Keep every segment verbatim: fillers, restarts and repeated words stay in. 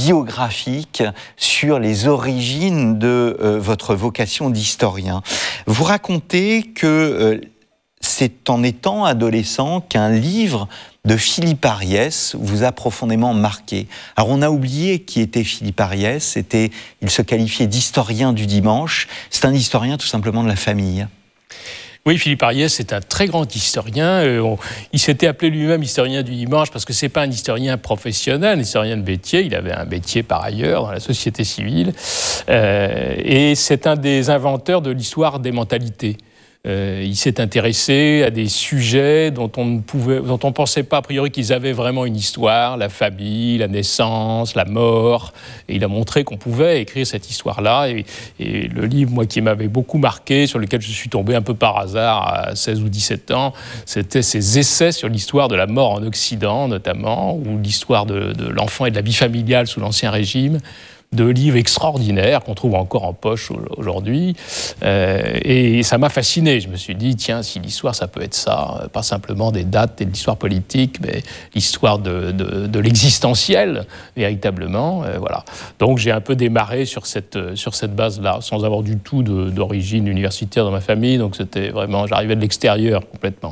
biographique sur les origines de euh, votre vocation d'historien. Vous racontez que euh, c'est en étant adolescent qu'un livre de Philippe Ariès vous a profondément marqué. Alors on a oublié qui était Philippe Ariès, c'était, il se qualifiait d'historien du dimanche, c'est un historien tout simplement de la famille. Oui, Philippe Ariès est un très grand historien. Euh, on, il s'était appelé lui-même historien du dimanche parce que c'est pas un historien professionnel, un historien de métier. Il avait un métier par ailleurs dans la société civile. Euh, et c'est un des inventeurs de l'histoire des mentalités. Euh, il s'est intéressé à des sujets dont on ne pouvait, dont on pensait pas a priori qu'ils avaient vraiment une histoire, la famille, la naissance, la mort. Et il a montré qu'on pouvait écrire cette histoire-là. Et, et le livre, moi, qui m'avait beaucoup marqué, sur lequel je suis tombé un peu par hasard à seize ou dix-sept ans, c'était ses essais sur l'histoire de la mort en Occident, notamment, ou l'histoire de, de l'enfant et de la vie familiale sous l'Ancien Régime. Deux livres extraordinaires qu'on trouve encore en poche aujourd'hui. Euh, et ça m'a fasciné. Je me suis dit, tiens, si l'histoire, ça peut être ça, pas simplement des dates et de l'histoire politique, mais l'histoire de, de, de l'existentiel, véritablement. Euh, voilà. Donc j'ai un peu démarré sur cette, sur cette base-là, sans avoir du tout de, d'origine universitaire dans ma famille. Donc c'était vraiment, j'arrivais de l'extérieur complètement.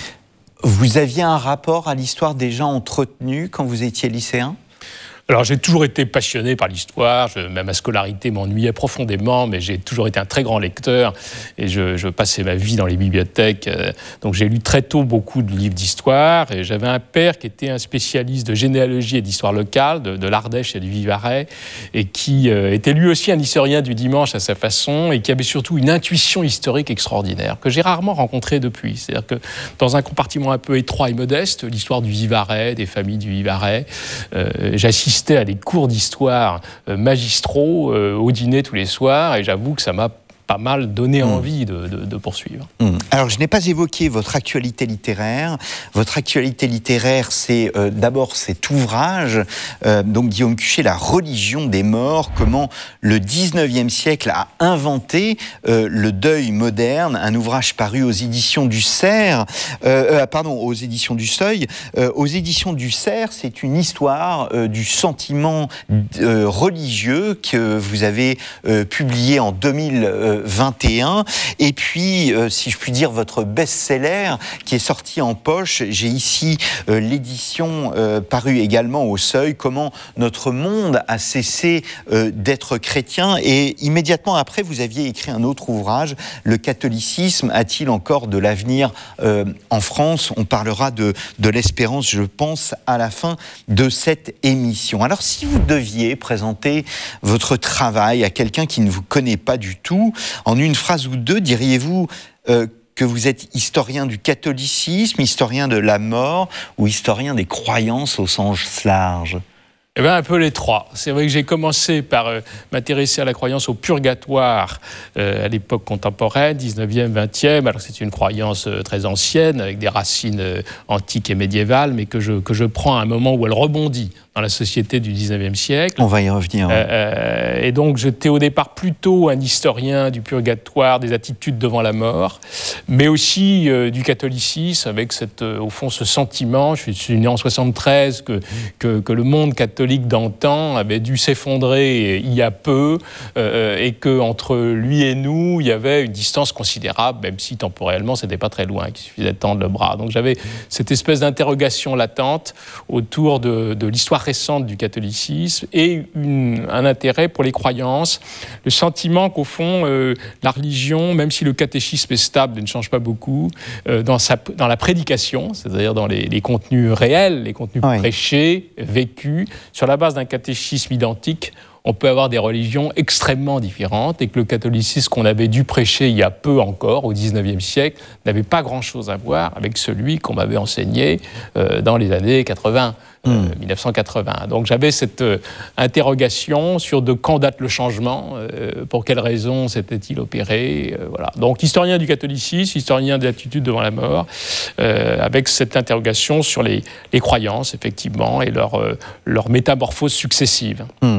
Vous aviez un rapport à l'histoire déjà entretenu quand vous étiez lycéen ? Alors j'ai toujours été passionné par l'histoire, je, même ma scolarité m'ennuyait profondément, mais j'ai toujours été un très grand lecteur et je, je passais ma vie dans les bibliothèques. Euh, donc j'ai lu très tôt beaucoup de livres d'histoire et j'avais un père qui était un spécialiste de généalogie et d'histoire locale, de, de l'Ardèche et du Vivarais, et qui euh, était lui aussi un historien du dimanche à sa façon et qui avait surtout une intuition historique extraordinaire que j'ai rarement rencontrée depuis. C'est-à-dire que dans un compartiment un peu étroit et modeste, l'histoire du Vivarais, des familles du Vivarais, euh, j'assistais à des cours d'histoire euh, magistraux euh, au dîner tous les soirs et j'avoue que ça m'a pas mal donné envie de, de, de poursuivre. Mmh. Alors, je n'ai pas évoqué votre actualité littéraire. Votre actualité littéraire, c'est euh, d'abord cet ouvrage, euh, donc Guillaume Cuchet, La religion des morts, comment le dix-neuvième siècle a inventé euh, le deuil moderne, un ouvrage paru aux éditions du Cerf, euh, euh, pardon, aux éditions du Seuil. Euh, aux éditions du Cerf, c'est une histoire euh, du sentiment euh, religieux que vous avez euh, publié en deux mille vingt et un, et puis, euh, si je puis dire, votre best-seller qui est sorti en poche. J'ai ici euh, l'édition euh, parue également au Seuil, Comment notre monde a cessé euh, d'être chrétien, et immédiatement après, vous aviez écrit un autre ouvrage, Le catholicisme a-t-il encore de l'avenir euh, en France ? On parlera de, de l'espérance, je pense, à la fin de cette émission. Alors, si vous deviez présenter votre travail à quelqu'un qui ne vous connaît pas du tout, en une phrase ou deux, diriez-vous euh, que vous êtes historien du catholicisme, historien de la mort ou historien des croyances au sens large ? Eh bien, un peu les trois. C'est vrai que j'ai commencé par euh, m'intéresser à la croyance au purgatoire euh, à l'époque contemporaine, dix-neuvième, vingtième. Alors c'est une croyance euh, très ancienne, avec des racines euh, antiques et médiévales, mais que je, que je prends à un moment où elle rebondit dans la société du dix-neuvième siècle. On va y revenir. Euh, euh, et donc j'étais au départ plutôt un historien du purgatoire, des attitudes devant la mort, mais aussi euh, du catholicisme, avec cette, euh, au fond ce sentiment, je suis né en soixante-treize, que, que, que le monde catholique d'antan avait dû s'effondrer il y a peu, euh, et qu'entre lui et nous, il y avait une distance considérable, même si temporellement, c'était pas très loin, qu'il suffisait de tendre le bras. Donc j'avais cette espèce d'interrogation latente autour de, de l'histoire récente du catholicisme et une, un intérêt pour les croyances, le sentiment qu'au fond, euh, la religion, même si le catéchisme est stable et ne change pas beaucoup, euh, dans, sa, dans la prédication, c'est-à-dire dans les, les contenus réels, les contenus oui. prêchés, vécus, sur la base d'un catéchisme identique, on peut avoir des religions extrêmement différentes et que le catholicisme qu'on avait dû prêcher il y a peu encore, au dix-neuvième siècle, n'avait pas grand-chose à voir avec celui qu'on m'avait enseigné euh, dans les années quatre-vingts. Euh, mmh. dix-neuf cent quatre-vingts. Donc j'avais cette euh, interrogation sur de quand date le changement, euh, pour quelles raisons s'était-il opéré, euh, voilà. Donc historien du catholicisme, historien de l'attitude devant la mort, euh, avec cette interrogation sur les, les croyances, effectivement, et leur, euh, leur métamorphose successive. Mmh.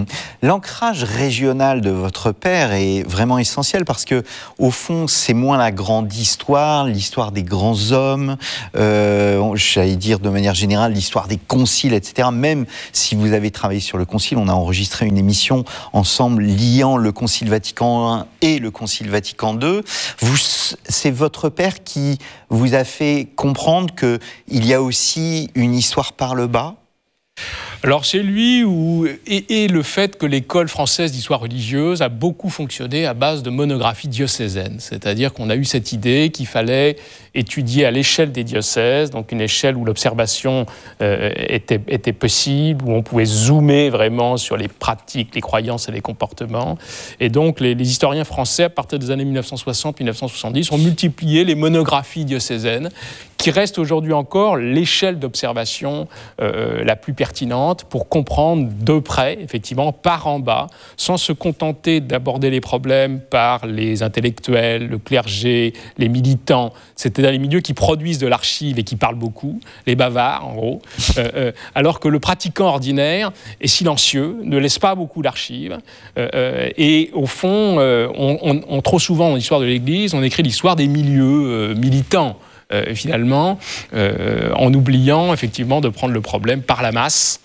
l'ancrage régional de votre père est vraiment essentiel parce que, au fond, c'est moins la grande histoire, l'histoire des grands hommes, euh, j'allais dire de manière générale l'histoire des conciles, et cetera. Même si vous avez travaillé sur le concile, on a enregistré une émission ensemble liant le Concile Vatican un et le Concile Vatican deux. Vous, c'est votre père qui vous a fait comprendre qu'il y a aussi une histoire par le bas? Alors c'est lui où, et, et le fait que l'école française d'histoire religieuse a beaucoup fonctionné à base de monographies diocésaines. C'est-à-dire qu'on a eu cette idée qu'il fallait étudier à l'échelle des diocèses, donc une échelle où l'observation euh, était, était possible, où on pouvait zoomer vraiment sur les pratiques, les croyances et les comportements. Et donc les, les historiens français, à partir des années mille neuf cent soixante mille neuf cent soixante-dix, ont multiplié les monographies diocésaines, qui reste aujourd'hui encore l'échelle d'observation euh, la plus pertinente pour comprendre de près, effectivement, par en bas, sans se contenter d'aborder les problèmes par les intellectuels, le clergé, les militants, c'est-à-dire les milieux qui produisent de l'archive et qui parlent beaucoup, les bavards, en gros, euh, euh, alors que le pratiquant ordinaire est silencieux, ne laisse pas beaucoup d'archives, euh, et au fond, euh, on, on, on, trop souvent, dans l'histoire de l'Église, on écrit l'histoire des milieux euh, militants, Euh, finalement, euh, en oubliant effectivement de prendre le problème par la masse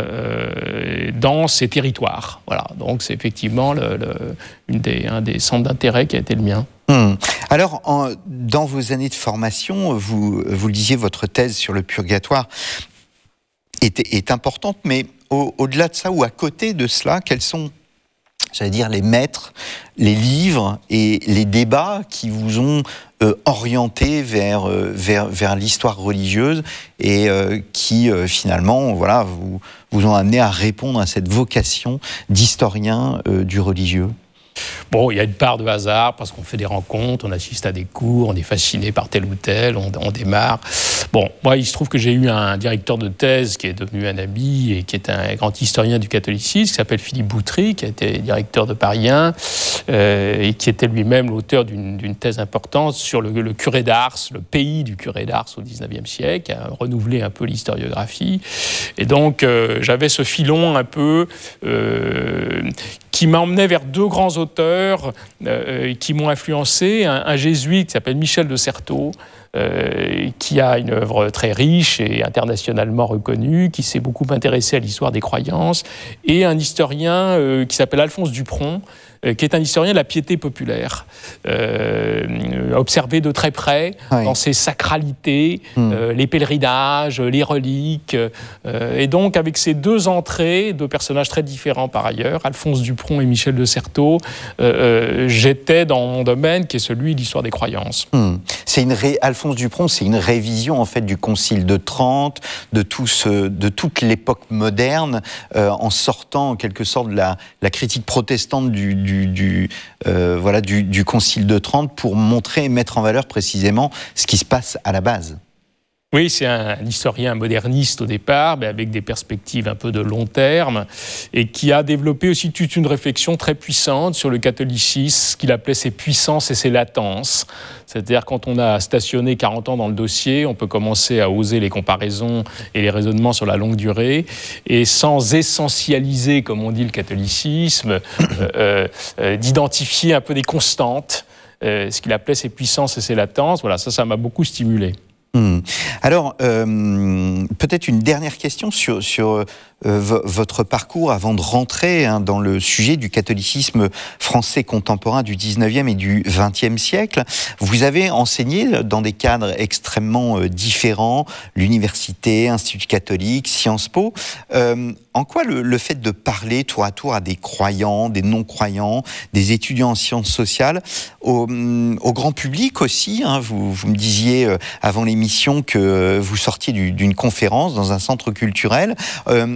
euh, dans ces territoires. Voilà, donc c'est effectivement le, le, une des, un des centres d'intérêt qui a été le mien. Hum. Alors, en, dans vos années de formation, vous, vous le disiez, votre thèse sur le purgatoire est, est importante, mais au, au-delà de ça ou à côté de cela, quels sont, j'allais dire, les maîtres, les livres et les débats qui vous ont euh, orienté vers, euh, vers, vers l'histoire religieuse et euh, qui, euh, finalement, voilà, vous, vous ont amené à répondre à cette vocation d'historien euh, du religieux? Bon, il y a une part de hasard parce qu'on fait des rencontres, on assiste à des cours, on est fasciné par tel ou tel, on, on démarre. Bon, moi, il se trouve que j'ai eu un directeur de thèse qui est devenu un ami et qui est un grand historien du catholicisme, qui s'appelle Philippe Boutry, qui a été directeur de Paris un euh, et qui était lui-même l'auteur d'une, d'une thèse importante sur le, le curé d'Ars, le pays du curé d'Ars au dix-neuvième siècle, qui a renouvelé un peu l'historiographie. Et donc, euh, j'avais ce filon un peu euh, qui m'emmenait vers deux grands auteurs euh, qui m'ont influencé. Un, un jésuite qui s'appelle Michel de Certeau, euh, qui a une œuvre très riche et internationalement reconnue, qui s'est beaucoup intéressé à l'histoire des croyances, et un historien euh, qui s'appelle Alphonse Dupron, euh, qui est un historien de la piété populaire, euh, observé de très près oui. dans ses sacralités, mmh. euh, les pèlerinages, les reliques. Euh, et donc, avec ces deux entrées, deux personnages très différents par ailleurs, Alphonse Dupron et Michel de Certeau, euh, euh, j'étais dans mon domaine qui est celui de l'histoire des croyances. Mmh. C'est une ré... Alphonse Dupron, c'est une révision en fait du Concile de Trente, de, tout ce, de toute l'époque moderne, euh, en sortant en quelque sorte de la, la critique protestante du, du, du, euh, voilà, du, du Concile de Trente pour montrer et mettre en valeur précisément ce qui se passe à la base. Oui, c'est un historien moderniste au départ, mais avec des perspectives un peu de long terme, et qui a développé aussi toute une réflexion très puissante sur le catholicisme, ce qu'il appelait ses puissances et ses latences. C'est-à-dire quand on a stationné quarante ans dans le dossier, on peut commencer à oser les comparaisons et les raisonnements sur la longue durée, et sans essentialiser, comme on dit, le catholicisme, euh, euh, d'identifier un peu des constantes, euh, ce qu'il appelait ses puissances et ses latences. Voilà, ça, ça m'a beaucoup stimulé. Mmh. Alors, euh, peut-être une dernière question sur, sur euh, v- votre parcours avant de rentrer hein, dans le sujet du catholicisme français contemporain du dix-neuvième et du vingtième siècle. Vous avez enseigné dans des cadres extrêmement euh, différents, l'université, Institut catholique, Sciences Po. Euh, en quoi le, le fait de parler tour à tour à des croyants, des non-croyants, des étudiants en sciences sociales, au, au grand public aussi, hein, vous, vous me disiez euh, avant l'émission que vous sortiez du, d'une conférence dans un centre culturel. Euh,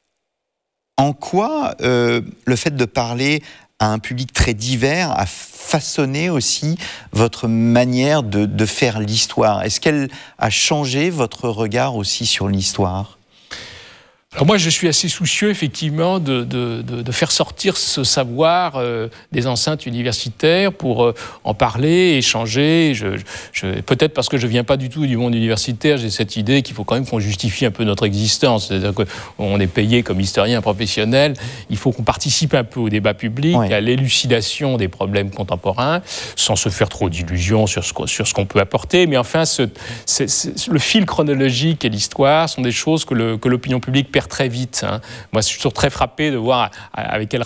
en quoi euh, le fait de parler à un public très divers a façonné aussi votre manière de, de faire l'histoire? Est-ce qu'elle a changé votre regard aussi sur l'histoire? Alors moi, je suis assez soucieux, effectivement, de, de, de, de faire sortir ce savoir euh, des enceintes universitaires pour euh, en parler, échanger. Je, je, peut-être parce que je ne viens pas du tout du monde universitaire, j'ai cette idée qu'il faut quand même qu'on justifie un peu notre existence. C'est-à-dire qu'on est payé comme historien professionnel. Il faut qu'on participe un peu au débat public, ouais. à l'élucidation des problèmes contemporains, sans se faire trop d'illusions sur ce, sur ce qu'on peut apporter. Mais enfin, ce, c'est, c'est, le fil chronologique et l'histoire sont des choses que, le, que l'opinion publique perd très vite. Hein. Moi, je suis toujours très frappé de voir avec quelle